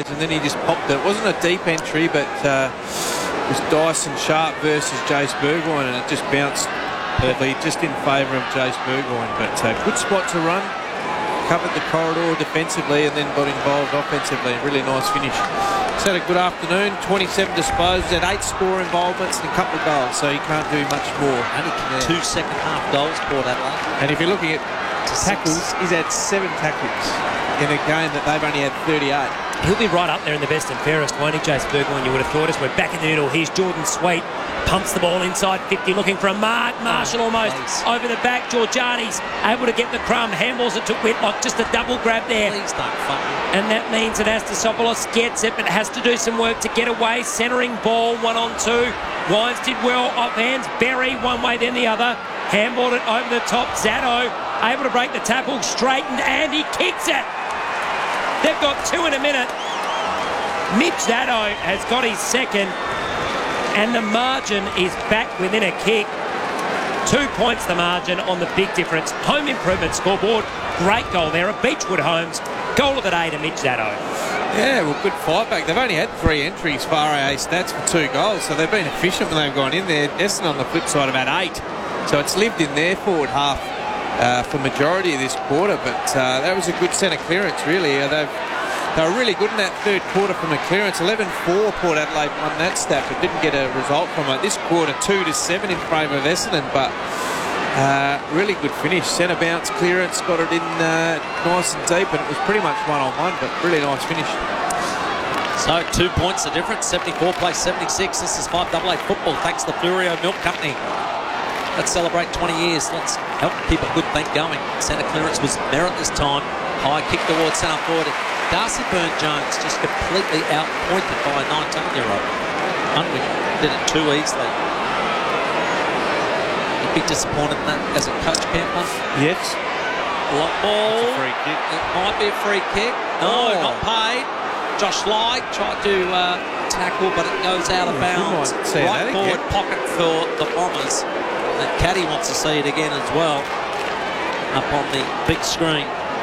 stage, and then he just popped it. It wasn't a deep entry, but it was Dyson Sharp versus Jace Burgoyne, and it just bounced perfectly just in favour of Jace Burgoyne. But good spot to run. Covered the corridor defensively and then got involved offensively. Really nice finish. He's had a good afternoon. 27 disposals, had 8 score involvements and a couple of goals, so he can't do much more. Only 2 second-half goals, Port Adelaide. And if you're looking at tackles, he's had 7 tackles in a game that they've only had 38. He'll be right up there in the best and fairest, won't he, Jace Burgoyne? You would have thought, as we're back in the middle. Here's Jordan Sweet. Pumps the ball inside 50, looking for a mark. Marshall almost over the back. Georgiades able to get the crumb. Handballs it to Whitlock. Just a double grab there. Please don't fuck me. And that means that Astasopoulos gets it, but has to do some work to get away. Centering ball, 1-on-2. Wines did well off hands. Berry, one way, then the other. Handballed it over the top. Zaddo able to break the tackle. Straightened, and he kicks it. They've got 2 in a minute. Mitch Zaddo has got his second. And the margin is back within a kick. 2 points the margin on the big difference. Home improvement scoreboard. Great goal there of Beechwood Homes. Goal of the day to Mitch Zaddo. Yeah, well, good fight back. They've only had 3 entries for RAA stats for 2 goals, so they've been efficient when they've gone in there. Essendon on the flip side about 8. So it's lived in their forward half for majority of this quarter, but that was a good centre clearance, really. They were really good in that third quarter from a clearance. 11-4 Port Adelaide won that stat, but didn't get a result from it. This quarter, 2-7 in favour of Essendon, but really good finish. Centre bounce clearance, got it in nice and deep, and it was pretty much one-on-one, but really nice finish. So 2 points the difference. 74 plays 76. This is 5AA football, thanks to the Flurio Milk Company. Let's celebrate 20 years. Let's help keep a good thing going. Centre clearance was merit this time. High kick towards centre forward. Darcy Byrne-Jones just completely outpointed by a 19-year-old. Unwin did it too easily. You'd be disappointed in that as a coach, Campbell? Yes. Long ball. It's a free kick. It might be a free kick. No, not paid. Josh Lyke tried to tackle, but it goes out of bounds. Right forward pocket for the Bombers. And Caddy wants to see it again as well. Up on the big screen.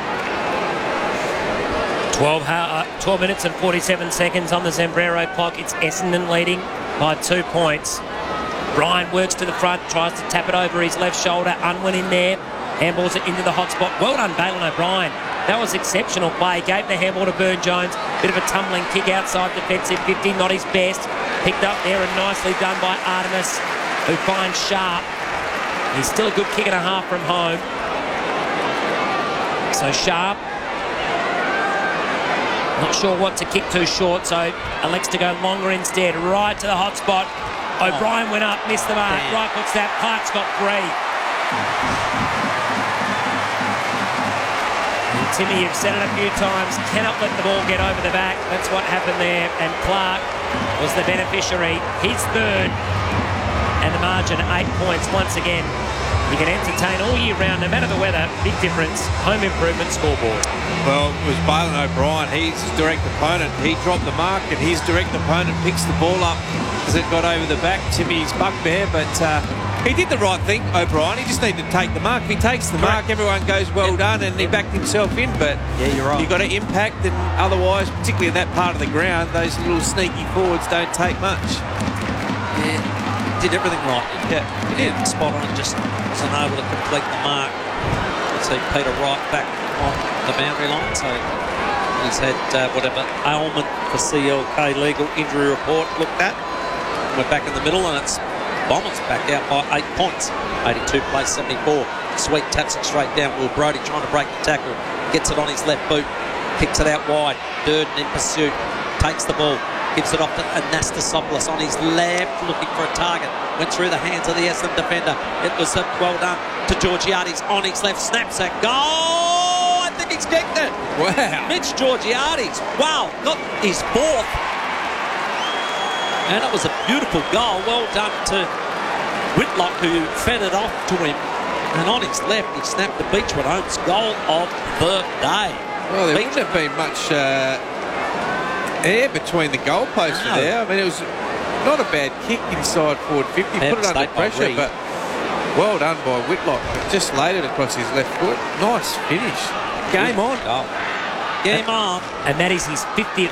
12 minutes and 47 seconds on the Zambrero clock. It's Essendon leading by 2 points. Ryan works to the front, tries to tap it over his left shoulder. Unwin in there, handballs it into the hot spot. Well done, Bailyn O'Brien. That was exceptional play. Gave the handball to Byrne-Jones. Bit of a tumbling kick outside defensive 50, not his best. Picked up there and nicely done by Artemis, who finds Sharp. He's still a good kick and a half from home. So Sharp, not sure what to kick too short, so elects to go longer instead. Right to the hot spot. O'Brien went up, missed the mark. Right foot snap. Clark's got 3. And Timmy, you've said it a few times, cannot let the ball get over the back. That's what happened there. And Clark was the beneficiary. His third. And the margin, 8 points once again. You can entertain all year round, no matter the weather. Big difference. Home improvement scoreboard. Well, it was Bailyn O'Brien. He's his direct opponent. He dropped the mark, and his direct opponent picks the ball up as it got over the back. Timmy's bugbear, but he did the right thing, O'Brien. He just needed to take the mark. If he takes the mark, everyone goes, well done, and he backed himself in. But yeah, you're right. You've got to impact, and otherwise, particularly in that part of the ground, those little sneaky forwards don't take much. Yeah. Did everything right. Yeah, he did. Spot on, just wasn't able to complete the mark. Let's see Peter Wright back on the boundary line. So he's had whatever ailment for CLK legal injury report looked at. We're back in the middle, and it's Bombers back out by 8 points. 82 plays 74. Sweet taps it straight down. Will Brodie trying to break the tackle. Gets it on his left boot. Kicks it out wide. Durden in pursuit. Takes the ball. Gives it off to Anastasopoulos on his left, looking for a target. Went through the hands of the Essendon defender. It was well done to Georgiades on his left. Snaps a goal. I think he's kicked it. Wow. Mitch Georgiades. Wow. Got his 4th. And it was a beautiful goal. Well done to Whitlock, who fed it off to him. And on his left, he snapped the Beechwood Homes goal of the day. Well, there wouldn't have been much air between the goalposts there. I mean, it was not a bad kick inside forward 50. Put it under pressure, but well done by Whitlock. Just laid it across his left foot. Nice finish. Game on. Game on. And that is his 50th